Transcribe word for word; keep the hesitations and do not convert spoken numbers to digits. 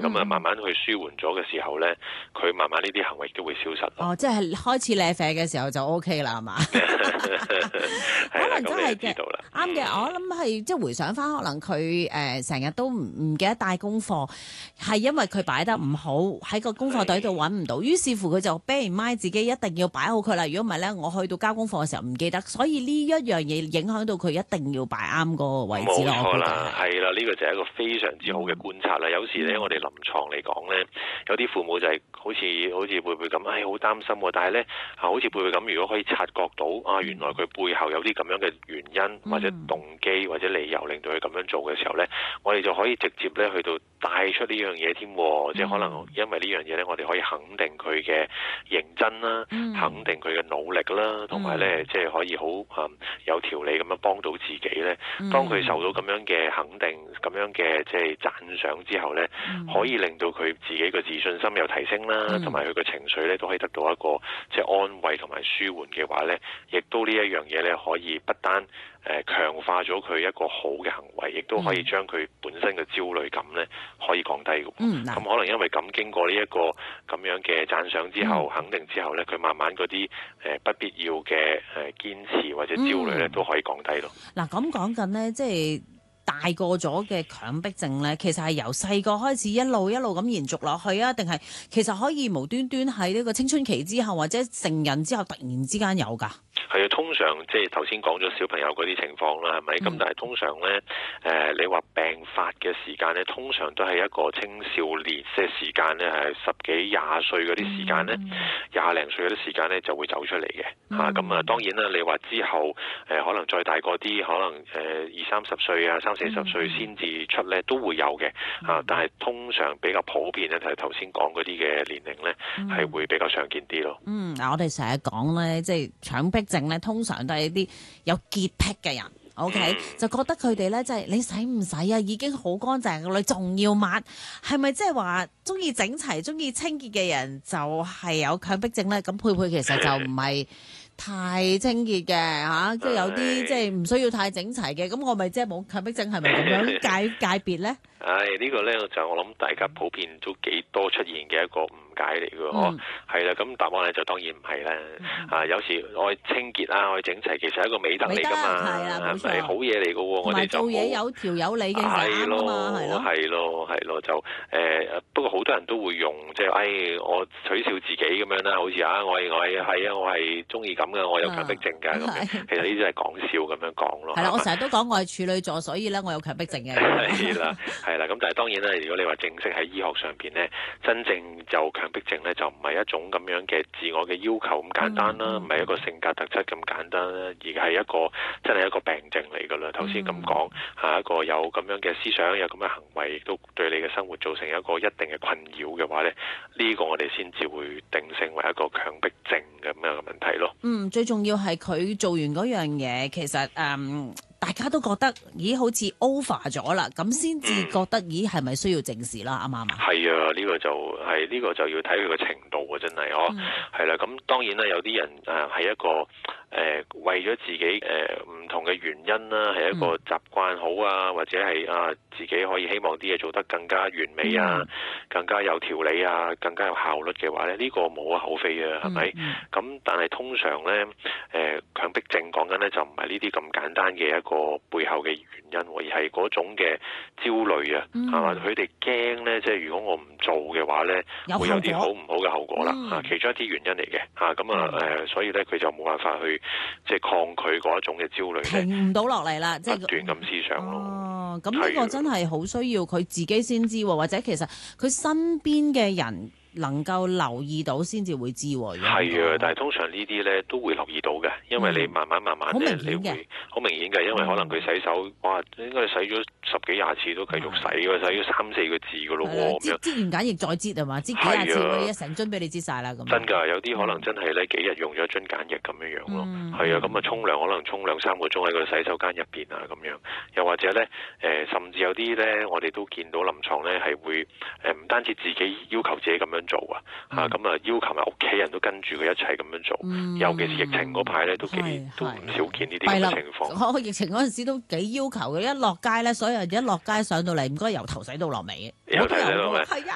咁啊、嗯、慢慢去舒緩咗嘅時候咧，佢慢慢呢啲行為都會消失。 哦，即係開始舐啡嘅時候就 O K 啦，係嘛？可能真係嘅，啱嘅。我諗係即係回想翻，可能佢誒成日都唔唔記得帶功課，係因為佢擺得唔好，喺個功課袋度揾唔到，於是乎佢就 bear in mind 自己一定要擺好佢啦。如果唔係咧，我去到交功課嘅時候唔記得，所以呢一樣嘢影響到佢一定要擺啱嗰個位置咯。 冇錯啦，係啦，呢個就係一個非常之好嘅觀察啦。嗯、有時咧，我哋臨床嚟講咧，有啲父母就係好似好似貝貝咁，唉，好擔心喎。但係咧，啊，好似貝貝咁，如果可以察覺到啊，原來佢背後有啲咁樣嘅原因或者動機或者理由令到佢咁樣做嘅時候咧，我哋就可以直接咧去到帶出呢樣嘢添，即係可能因為呢樣嘢咧，我哋可以肯定佢嘅認真啦，嗯、肯定佢嘅努力啦，同埋咧即係可以好啊、嗯、有條理咁樣幫到自己咧。當佢受到咁樣嘅肯定、咁樣嘅即係讚賞之後咧，嗯、可以令到佢自己嘅自信心又提升啦，同埋佢嘅情緒咧都可以得到一個即係安慰同埋舒緩嘅話咧，亦都呢一樣嘢咧可以不單誒強化咗佢一個好嘅行為，亦都可以將佢本身嘅焦慮感咧可以降低嘅。咁、嗯、可能因為咁經過呢一個咁樣嘅讚賞之後、嗯、肯定之後咧，佢慢慢嗰啲誒不必要嘅誒堅持或者焦慮咧、嗯、都可以降低咯。 嗱，咁講緊咧，即係大個咗嘅強迫症咧，其實係由細個開始一路一路咁延續落去啊，定係其實可以無端端喺呢個青春期之後或者成人之後突然之間有㗎？ 係啊，通常即係頭先講咗小朋友嗰啲情況啦，係咪？咁、嗯、但係通常咧，誒、呃，你話病發嘅時間咧，通常都係一個青少年即係時間咧，係十幾廿歲嗰啲時間咧，廿零歲嗰啲時間咧就會走出嚟嘅嚇。咁、嗯、啊，當然啦，你話之後誒、呃、可能再大個啲，可能誒二三十歲啊，三四十歲先至出咧，都會有嘅嚇、啊。但係通常比較普遍咧，就係頭先講嗰啲嘅年齡咧，係、嗯、會比較常見啲咯。 嗯，嗱，我哋成日講咧，即係強迫症咧，通常都係啲有潔癖嘅人 ，OK，、嗯、就覺得佢哋咧，即係你洗唔洗啊？已經好乾淨嘅，你仲要抹，係咪即係話中意整齊、中意清潔嘅人就係有強迫症咧？咁佩佩其實就唔係太清潔嘅嚇，即係有啲即係唔需要太整齊嘅，咁我咪即係冇強迫症，係咪咁樣界界別咧？ 唉，呢個咧就我諗大家普遍都幾多出現嘅一個誤解嚟嘅，嗬，係啦，咁答案咧就當然唔係啦。啊，有時愛清潔啊，愛整齊，其實係一個美德嚟噶嘛，係咪好嘢嚟嘅喎？我哋就做嘢有條有理嘅啱啊嘛，係咯， 係咯，係咯，就誒，不過好多人都會用即係，唉，我取笑自己咁樣啦，好似啊，我係我係係啊，我係中意咁嘅，我有強迫症㗎咁樣。其實呢啲係講笑咁樣講咯。 係啦，我成日都講我係處女座，所以咧我有強迫症嘅。 係啦。係啦，咁但係當然啦，如果你話正式喺醫學上邊咧，真正就強迫症咧，就唔係一種咁樣嘅自我嘅要求咁簡單啦，唔係、嗯、一個性格特質咁簡單啦，而係一個真係一個病症嚟噶啦。頭先咁講，係一個有咁樣嘅思想，有咁嘅行為，亦都對你嘅生活造成一個一定嘅困擾嘅話咧，呢、這個我哋先至會定性為一個強迫症咁樣嘅問題咯。 嗯，最重要係佢做完嗰樣嘢，其實誒。嗯大家都覺得，咦，好似 over 咗啦，咁先至覺得，嗯、咦，係咪需要正視啦？啱唔啱啊？ 係啊，呢、呢個就係呢、呢個就要睇佢個程度啊！真係哦，係啦、嗯，咁當然啦，有啲人誒係一個誒、呃、為咗自己誒唔、呃、同嘅原因啦，係一個習慣好啊，或者係啊自己可以希望啲嘢做得更加完美啊，嗯、更加有條理啊，更加有效率嘅話咧，呢、呢個無可厚非啊，係咪？咁、嗯、但係通常咧，誒、呃、強迫症講緊咧就唔係呢啲咁簡單嘅一個背後嘅原因，而係嗰種嘅焦慮啊，係嘛、嗯？佢哋驚咧，即係如果我唔做嘅話咧，有會有啲好唔好嘅後果啦。啊、嗯，其中一啲原因嚟嘅，嚇咁啊誒、呃，所以咧佢就冇辦法去即係抗拒嗰一種嘅焦慮， 停唔到落嚟啦，即係不斷咁思想咯。 哦，咁呢個真係好需要佢自己先知，或者其實佢身邊嘅人能夠留意到先至會知喎。 係啊，但係通常呢啲咧都會留意到嘅，因為你慢慢慢慢咧，你會好明顯嘅，因為可能佢洗手，哇，應該洗咗十幾廿次都繼續洗嘅，洗咗三四個字嘅咯喎，咁樣。擠完梘液再擠係嘛？擠幾廿次佢一成樽俾你擠晒啦咁。真㗎，有啲可能真係咧幾日用咗樽梘液咁樣樣咯。係啊，咁啊沖涼可能沖兩三個鐘喺個洗手間入邊啊咁樣，又或者咧誒，甚至有啲咧我哋都見到臨床咧係會誒唔單止自己要求自己咁樣做啊，嚇咁啊要求埋屋企人都跟住佢一齊咁樣做，嗯、尤其是疫情嗰排咧都幾是都唔少見呢啲咁嘅情況。 我疫情嗰陣時都幾要求嘅，一落街咧，所有人一落街上到嚟唔該由頭洗到落尾嘅。 由頭洗到尾， 係啊。